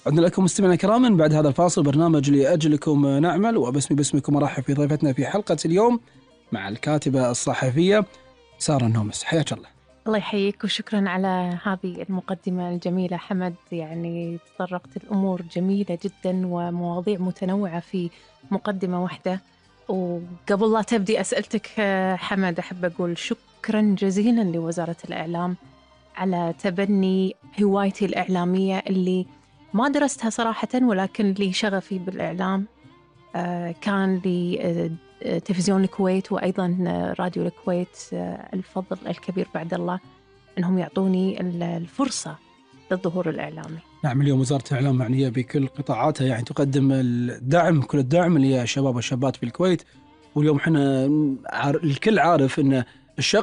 عدنا لكم مستمعينا الكرام بعد هذا الفاصل برنامج لأجلكم نعمل، باسمكم أرحب في ضيفتنا في حلقة اليوم مع الكاتبة الصحفية سارة النومس. حياك الله. الله يحييك وشكرا على هذه المقدمة الجميلة حمد. يعني تطرقت الأمور جميلة جدا ومواضيع متنوعة في مقدمة واحدة. وقبل لا تبدي أسئلتك حمد، أحب أقول شكرا جزيلا لوزارة الإعلام على تبني هوايتي الإعلامية اللي ما درستها صراحة، ولكن لي شغفي بالإعلام. كان لي تلفزيون الكويت وأيضا راديو الكويت. الفضل الكبير بعد الله أنهم يعطوني الفرصة للظهور الإعلامي. نعم، اليوم وزارة الإعلام معنية بكل قطاعاتها، يعني تقدم الدعم، كل الدعم للشباب والشابات في الكويت. واليوم احنا الكل عارف أن الشغف